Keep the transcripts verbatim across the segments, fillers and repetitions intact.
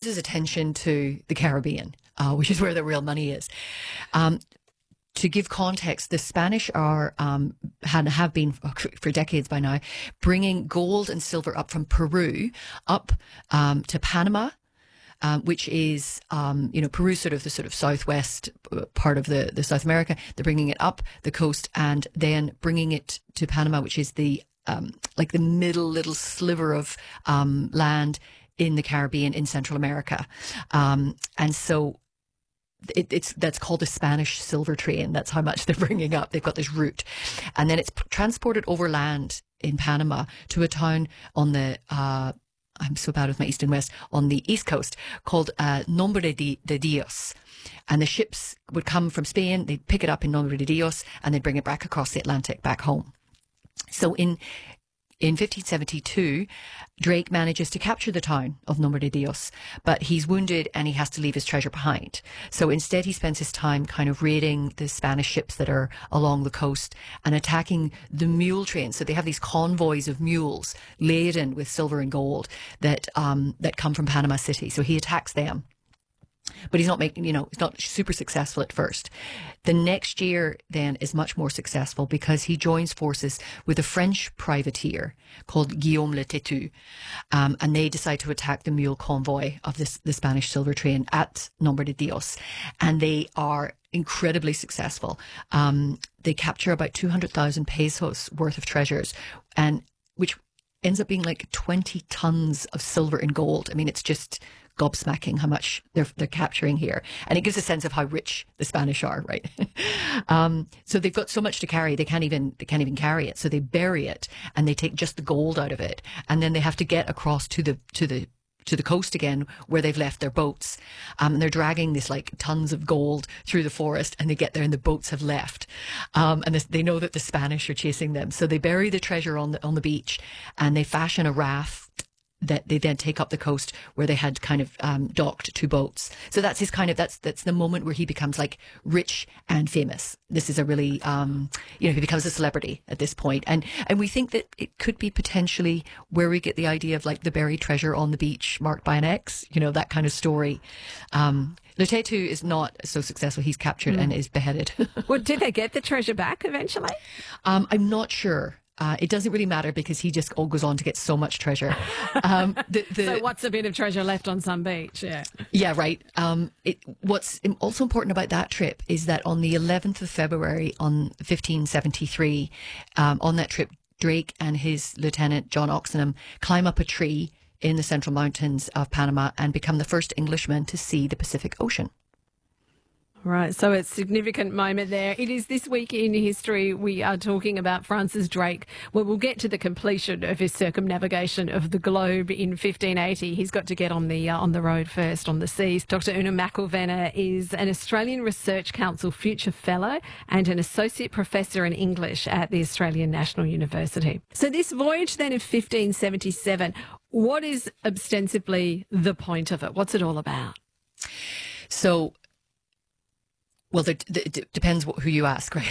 his attention to the Caribbean, uh, which is where the real money is. Um, to give context, the Spanish are um, had, have been for decades by now bringing gold and silver up from Peru up um, to Panama. Um, which is, um, you know, Peru, sort of the sort of southwest part of the, the South America. They're bringing it up the coast and then bringing it to Panama, which is the um, like the middle little sliver of um, land in the Caribbean in Central America. Um, and so it, it's that's called the Spanish silver train. That's how much they're bringing up. They've got this route. And then it's transported overland in Panama to a town on the uh I'm so bad with my east and west, on the east coast called uh, Nombre de, de Dios. And the ships would come from Spain, they'd pick it up in Nombre de Dios, and they'd bring it back across the Atlantic back home. So in in fifteen seventy-two, Drake manages to capture the town of Nombre de Dios, but he's wounded and he has to leave his treasure behind. So instead he spends his time kind of raiding the Spanish ships that are along the coast and attacking the mule trains. So they have these convoys of mules laden with silver and gold that um, that come from Panama City. So he attacks them. But he's not making, you know, he's not super successful at first. The next year then is much more successful because he joins forces with a French privateer called Guillaume Le Tétu. Um, and they decide to attack the mule convoy of this, the Spanish silver train at Nombre de Dios. And they are incredibly successful. Um, they capture about two hundred thousand pesos worth of treasures, and which ends up being like twenty tons of silver and gold. I mean, it's just gobsmacking how much they're they're capturing here, and it gives a sense of how rich the Spanish are, right? um, so they've got so much to carry, they can't even they can't even carry it. So they bury it, and they take just the gold out of it, and then they have to get across to the to the to the coast again where they've left their boats. Um, and they're dragging this like tons of gold through the forest, and they get there and the boats have left. Um, and this, they know that the Spanish are chasing them. So they bury the treasure on the on the beach, and they fashion a raft that they then take up the coast where they had kind of um, docked two boats. So that's his kind of, that's that's the moment where he becomes like rich and famous. This is a really, um, you know, he becomes a celebrity at this point. And and we think that it could be potentially where we get the idea of like the buried treasure on the beach marked by an X, you know, that kind of story. Um, Le Tétu is not so successful. He's captured mm. and is beheaded. Well, did they get the treasure back eventually? Um, I'm not sure. Uh, it doesn't really matter because he just all goes on to get so much treasure. Um, the, the, so what's a bit of treasure left on some beach? Yeah, yeah, right. Um, it, what's also important about that trip is that on the eleventh of February on fifteen seventy-three, um, on that trip, Drake and his lieutenant John Oxenham climb up a tree in the Central Mountains of Panama and become the first Englishmen to see the Pacific Ocean. Right, so it's a significant moment there. It is this week in history we are talking about Francis Drake. Well, we'll get to the completion of his circumnavigation of the globe in fifteen eighty. He's got to get on the uh, on the road first, on the seas. Doctor Una McElvenna is an Australian Research Council Future Fellow and an Associate Professor in English at the Australian National University. So this voyage then of fifteen seventy-seven, what is ostensibly the point of it? What's it all about? So... Well, it depends who you ask, right?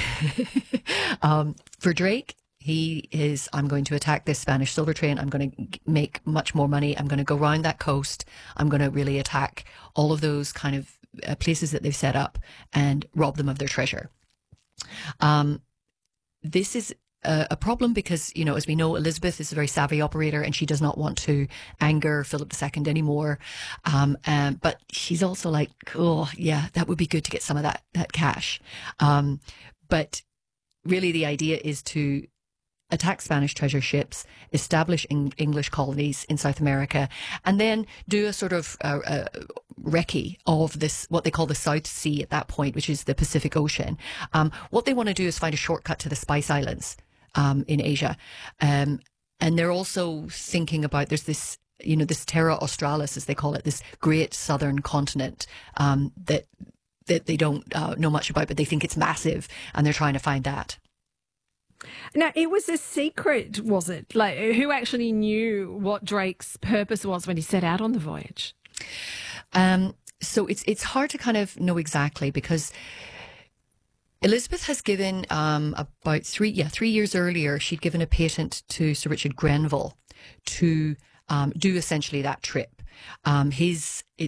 um, for Drake, he is, I'm going to attack this Spanish silver train. I'm going to make much more money. I'm going to go around that coast. I'm going to really attack all of those kind of uh, places that they've set up and rob them of their treasure. Um, this is a, a problem because, you know, as we know, Elizabeth is a very savvy operator and she does not want to anger Philip the Second anymore. Um, um, but she's also like, oh, yeah, that would be good to get some of that, that cash. Um, but really the idea is to attack Spanish treasure ships, establish in English colonies in South America, and then do a sort of uh, uh, recce of this, what they call the South Sea at that point, which is the Pacific Ocean. Um, what they want to do is find a shortcut to the Spice Islands um, in Asia. Um, and they're also thinking about, there's this, you know, this Terra Australis, as they call it, this great southern continent um, that, that they don't uh, know much about, but they think it's massive, and they're trying to find that. Now, it was a secret, was it? Like, who actually knew what Drake's purpose was when he set out on the voyage? Um, so it's it's hard to kind of know exactly because Elizabeth has given um, about three yeah three years earlier she'd given a patent to Sir Richard Grenville to um, do essentially that trip. Um, his